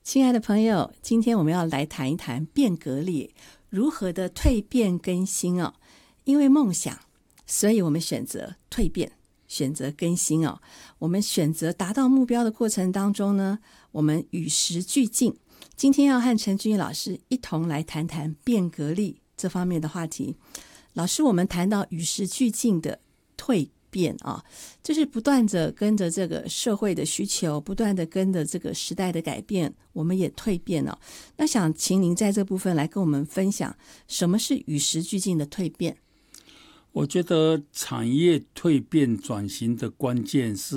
亲爱的朋友，今天我们要来谈一谈变革力如何的蜕变更新哦。因为梦想，所以我们选择蜕变，选择更新哦。我们选择达到目标的过程当中呢，我们与时俱进。今天要和陈君毅老师一同来谈谈变革力这方面的话题。老师，我们谈到与时俱进的蜕变啊，就是不断的跟着这个社会的需求，不断的跟着这个时代的改变，我们也蜕变了。那想请您在这部分来跟我们分享，什么是与时俱进的蜕变？ 我觉得产业蜕变转型的关键是